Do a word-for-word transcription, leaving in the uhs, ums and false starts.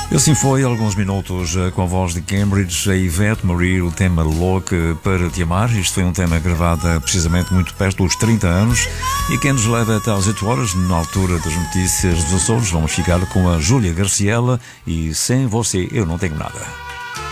E assim foi, alguns minutos com a voz de Cambridge, a Yvette Marie, o tema Louca para Te Amar. Isto foi um tema gravado precisamente muito perto dos trinta anos e que nos leva até às oito horas, na altura das notícias dos Açores. Vamos ficar com a Júlia Garciela e Sem Você Eu Não Tenho Nada.